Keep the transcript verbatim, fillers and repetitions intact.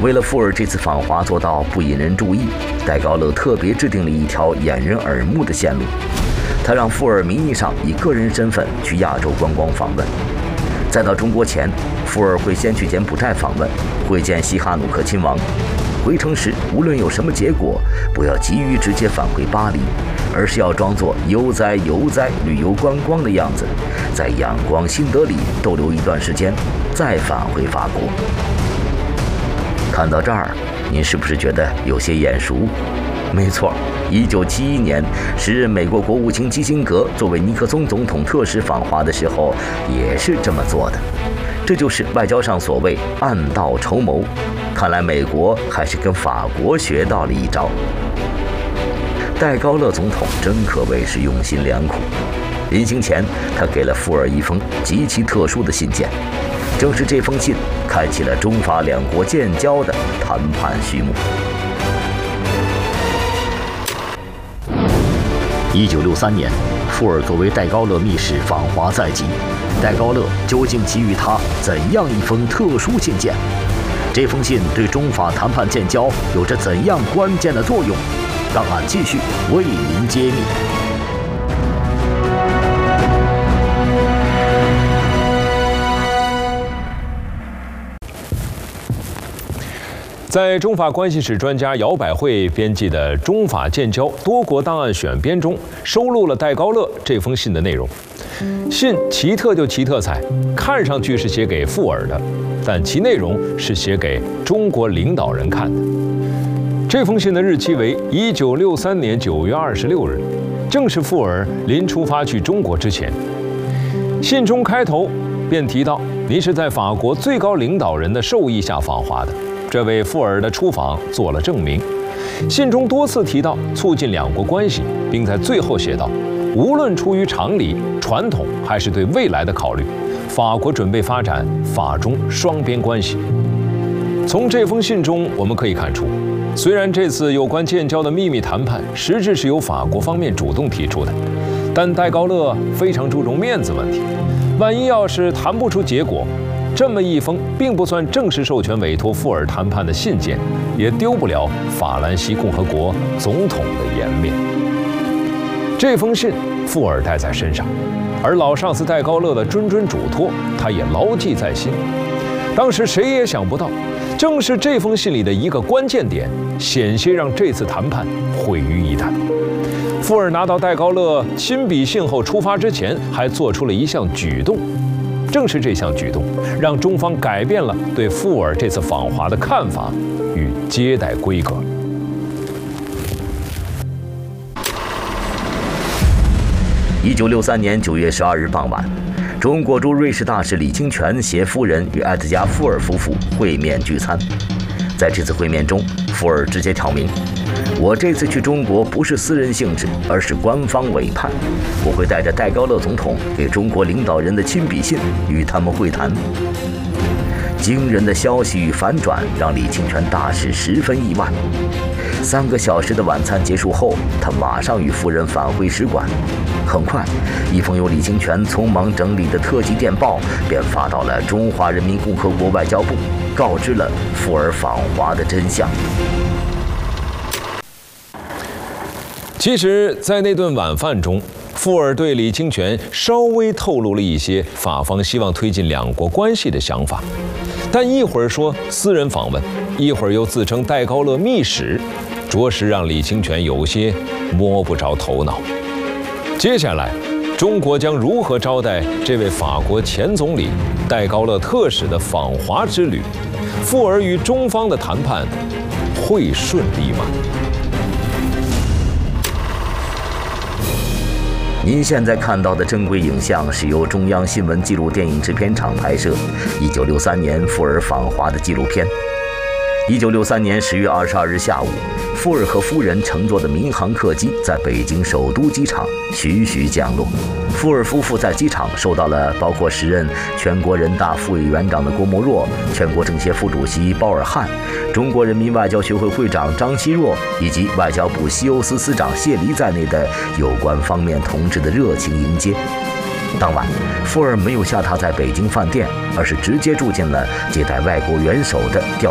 为了富尔这次访华做到不引人注意，戴高乐特别制定了一条掩人耳目的线路。他让富尔名义上以个人身份去亚洲观光访问，在到中国前，富尔会先去柬埔寨访问，会见西哈努克亲王。回程时，无论有什么结果，不要急于直接返回巴黎，而是要装作悠哉游哉、旅游观光的样子，在仰光、新德里逗留一段时间，再返回法国。看到这儿，您是不是觉得有些眼熟？没错，一九七一年，时任美国国务卿基辛格作为尼克松总统特使访华的时候，也是这么做的。这就是外交上所谓暗道筹谋。看来美国还是跟法国学到了一招。戴高乐总统真可谓是用心良苦。临行前，他给了富尔一封极其特殊的信件，正是这封信开启了中法两国建交的谈判序幕。一九六三年，富尔作为戴高乐密使访华在即，戴高乐究竟给予他怎样一封特殊信件？这封信对中法谈判建交有着怎样关键的作用？让俺继续为您揭秘。 在中法关系史专家姚百惠编辑的《中法建交多国档案选编》中，收录了戴高乐这封信的内容。信奇特就奇特在，看上去是写给富尔的，但其内容是写给中国领导人看的。这封信的日期为一九六三年九月二十六日，正是富尔临出发去中国之前。信中开头便提到，您是在法国最高领导人的授意下访华的。这为富尔的出访做了证明。信中多次提到促进两国关系，并在最后写道：无论出于常理、传统，还是对未来的考虑，法国准备发展法中双边关系。从这封信中，我们可以看出，虽然这次有关建交的秘密谈判实质是由法国方面主动提出的，但戴高乐非常注重面子问题。万一要是谈不出结果，这么一封并不算正式授权委托富尔谈判的信件，也丢不了法兰西共和国总统的颜面。这封信富尔带在身上，而老上司戴高乐的谆谆嘱托，他也牢记在心。当时谁也想不到，正是这封信里的一个关键点，险些让这次谈判毁于一旦。富尔拿到戴高乐亲笔信后，出发之前还做出了一项举动。正是这项举动，让中方改变了对富尔这次访华的看法与接待规格。 一九六三年九月十二日傍晚，中国驻瑞士大使李清泉携夫人与埃德加·富尔夫妇会面聚餐。在这次会面中，富尔直接挑明，我这次去中国不是私人性质，而是官方委派。我会带着戴高乐总统给中国领导人的亲笔信与他们会谈。惊人的消息与反转让李清泉大使十分意外。三个小时的晚餐结束后，他马上与夫人返回使馆。很快，一封由李清泉匆忙整理的特级电报便发到了中华人民共和国外交部，告知了富尔访华的真相。 其实，在那顿晚饭中，富尔对李清泉稍微透露了一些法方希望推进两国关系的想法，但一会儿说私人访问，一会儿又自称戴高乐密使，着实让李清泉有些摸不着头脑。接下来，中国将如何招待这位法国前总理戴高乐特使的访华之旅？富尔与中方的谈判会顺利吗？ 您现在看到的珍贵影像是由中央新闻纪录电影制片厂拍摄，一九六三年富尔访华的纪录片。一九六三年十月二十二日下午，富尔和夫人乘坐的民航客机在北京首都机场徐徐降落。富尔夫妇在机场受到了包括时任全国人大副委员长的郭沫若、全国政协副主席包尔汉、中国人民外交学会会长张奚若以及外交部西欧司司长谢黎在内的有关方面同志的热情迎接。当晚，富尔没有下榻在北京饭店，而是直接住进了接待外国元首的调